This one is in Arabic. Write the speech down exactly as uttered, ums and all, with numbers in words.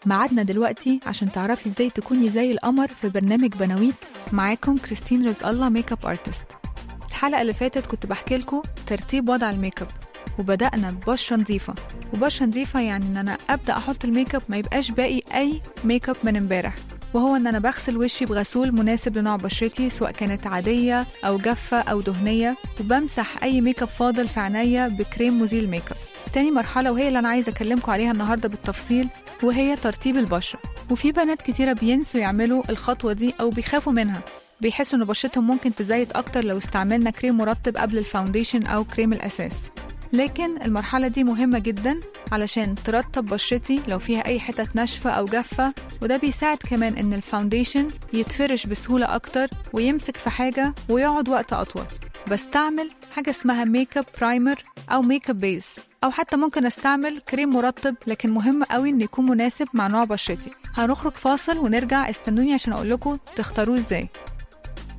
معادنا دلوقتي عشان تعرفي ازاي تكوني زي القمر في برنامج بنويت. معاكم كريستين رزق الله، ميك اب ارتست. الحلقة اللي فاتت كنت بحكي لكم ترتيب وضع الميك اب، وبدأنا ببشرة نظيفة. وبشرة نظيفة يعني ان انا ابدأ احط الميك اب ما يبقاش باقي اي ميك اب من امبارح، وهو ان انا بغسل وشي بغسول مناسب لنوع بشرتي، سواء كانت عادية او جافة او دهنية، وبمسح اي ميك اب فاضل في عينيا بكريم مزيل ميك اب. تاني مرحلة وهي اللي انا عايزة اكلمكم عليها النهاردة بالتفصيل، وهي ترتيب البشرة. وفي بنات كتيرة بينسوا يعملوا الخطوة دي او بيخافوا منها، بيحسوا ان بشرتهم ممكن تزيد اكتر لو استعملنا كريم مرطب قبل الفاونديشن او كريم الاساس. لكن المرحلة دي مهمة جدا علشان ترطب بشرتي لو فيها اي حتة ناشفة او جافة، وده بيساعد كمان ان الفاونديشن يتفرش بسهولة اكتر ويمسك في حاجة ويقعد وقت اطول. بستعمل حاجة اسمها ميك اب برايمر او ميك اب بيز، او حتى ممكن استعمل كريم مرطب، لكن مهم قوي ان يكون مناسب مع نوع بشرتي. هنخرج فاصل ونرجع، استنوني عشان اقول لكم تختاروه ازاي.